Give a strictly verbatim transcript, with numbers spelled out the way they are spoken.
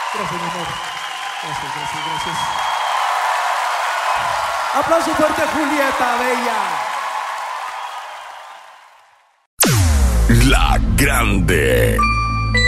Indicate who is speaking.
Speaker 1: Gracias, mi amor. Gracias, gracias, gracias. Aplauso fuerte a Julieta Bella.
Speaker 2: La Grande.